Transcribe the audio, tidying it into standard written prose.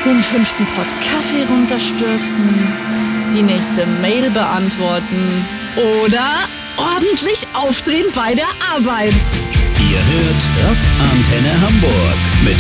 den 5. Pott Kaffee runterstürzen, die nächste Mail beantworten oder ordentlich aufdrehen bei der Arbeit. Ihr hört Rock Antenne Hamburg mit